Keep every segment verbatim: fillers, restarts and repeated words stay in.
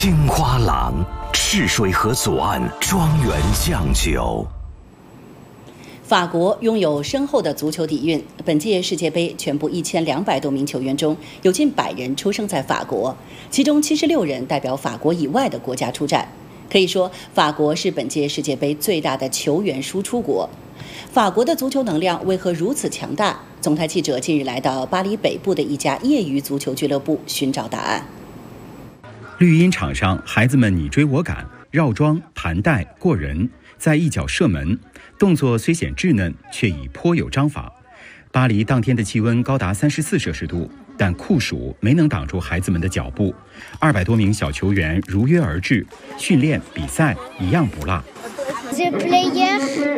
金花郎，赤水河左岸庄园酱酒。 法国拥有深厚的足球底蕴，本届世界杯全部一千两百多名球员中，有近百人出生在法国，其中七十六人代表法国以外的国家出战。可以说，法国是本届世界杯最大的球员输出国。法国的足球能量为何如此强大？总台记者近日来到巴黎北部的一家业余足球俱乐部寻找答案。 绿茵场上，孩子们你追我赶，绕桩、盘带、过人，在一脚射门，动作虽显稚嫩，却已颇有章法。巴黎当天的气温高达三十四摄氏度，但酷暑没能挡住孩子们的脚步。二百多名小球员如约而至，训练比赛一样不落。 The player,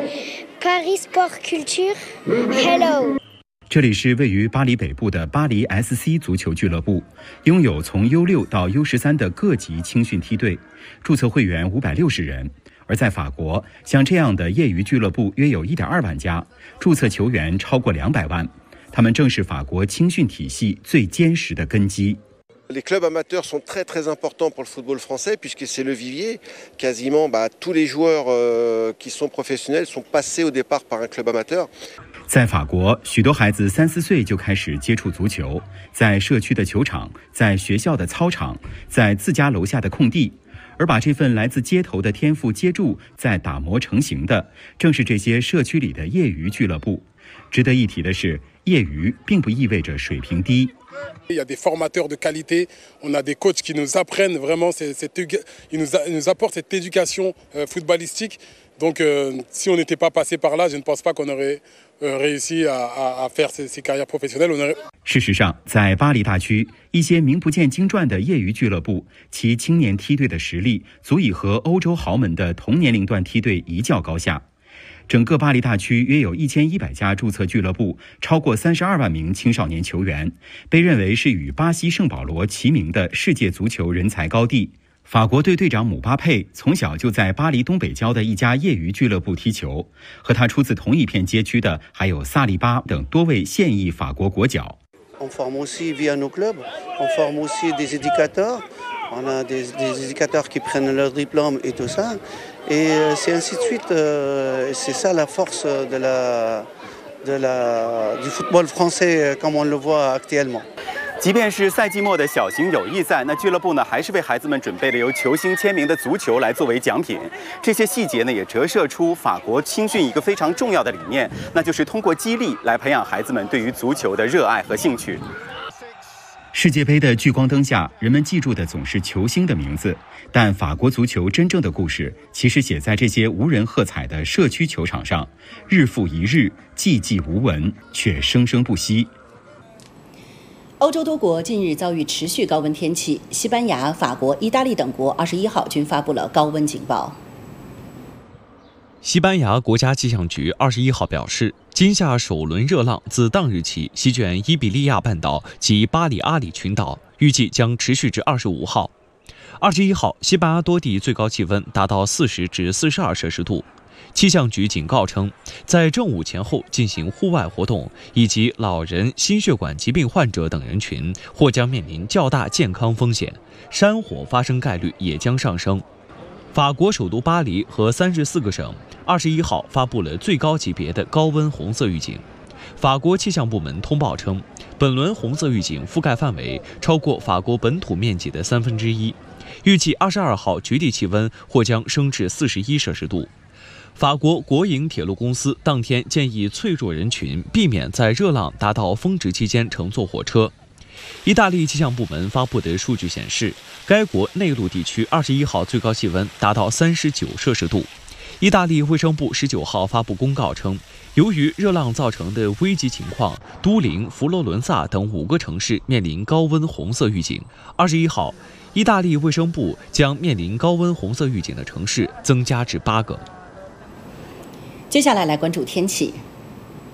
Paris Sport Culture, hello. 这里是位于巴黎北部的巴黎 S C 足球俱乐部，拥有从 U 六 到 U 十三的各级青训梯队，注册会员五百六十人。而在法国，像这样的业余俱乐部约有一点二万家，注册球员超过两百万。他们正是法国青训体系最坚实的根基。 Les clubs amateurs sont très très importants pour le football français puisque c'est le vivier. Quasiment bah, tous les joueurs euh, qui sont professionnels sont passés au départ par un club amateur. 在法国，许多孩子三四岁就开始接触足球，在社区的球场，在学校的操场，在自家楼下的空地。而把这份来自街头的天赋接住，再打磨成型的，正是这些社区里的业余俱乐部。值得一提的是，业余并不意味着水平低。 Il y a des formateurs de qualité, on a des coachs qui nous apprennent vraiment, cette, cette, ils, nous a, ils nous apportent cette éducation euh, footballistique. Donc euh, si on n'était pas passé par là, je ne pense pas qu'on aurait euh, réussi à, à, à faire ces, ces carrières professionnelles. On aurait... 事实上，在巴黎大区，一些名不见经传的业余俱乐部，其青年梯队的实力足以和欧洲豪门的同年龄段梯队一较高下。 整个巴黎大区约有一千一百家注册俱乐部，超过三十二万名青少年球员，被认为是与巴西圣保罗齐名的世界足球人才高地。法国队队长姆巴佩从小就在巴黎东北郊的一家业余俱乐部踢球，和他出自同一片街区的还有萨利巴等多位现役法国国脚。 On forme aussi via nos clubs, on forme aussi des éducateurs, on a des, des éducateurs qui prennent leur diplôme et tout ça. Et c'est ainsi de suite, euh, c'est ça la force de la, de la, du football français comme on le voit actuellement. 即便是赛季末的小型友谊赛，那俱乐部呢还是为孩子们准备了由球星签名的足球来作为奖品。这些细节呢也折射出法国青训一个非常重要的理念，那就是通过激励来培养孩子们对于足球的热爱和兴趣。 世界杯的聚光灯下，人们记住的总是球星的名字，但法国足球真正的故事，其实写在这些无人喝彩的社区球场上，日复一日，寂寂无闻，却生生不息。 欧洲多国近日遭遇持续高温天气，西班牙、法国、意大利等国二十一号均发布了高温警报。 西班牙国家气象局二十一号表示，今夏首轮热浪自当日起席卷伊比利亚半岛及巴里阿里群岛，预计将持续至二十五号。二十一号，西班牙多地最高气温达到四十至四十二摄氏度。气象局警告称，在正午前后进行户外活动以及老人、心血管疾病患者等人群或将面临较大健康风险，山火发生概率也将上升。 法国首都巴黎和三十四个省二十一号发布了最高级别的高温红色预警。法国气象部门通报称，本轮红色预警覆盖范围超过法国本土面积的三分之一，预计二十二号局地气温或将升至四十一摄氏度。法国国营铁路公司当天建议脆弱人群避免在热浪达到峰值期间乘坐火车。 意大利气象部门发布的数据显示，该国内陆地区二十一号最高气温达到三十九摄氏度。意大利卫生部十九号发布公告称，由于热浪造成的危急情况，都灵、佛罗伦萨等五个城市面临高温红色预警。二十一号，意大利卫生部将面临高温红色预警的城市增加至八个。 接下来来关注天气。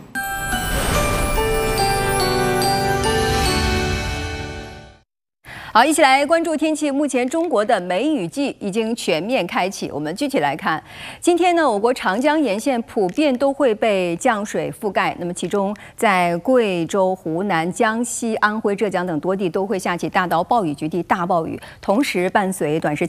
好。 好，一起来关注天气。目前中国的梅雨季已经全面开启。我们具体来看，今天呢，我国长江沿线普遍都会被降水覆盖。那么，其中在贵州、湖南、江西、安徽、浙江等多地都会下起大到暴雨局地大暴雨，同时伴随短时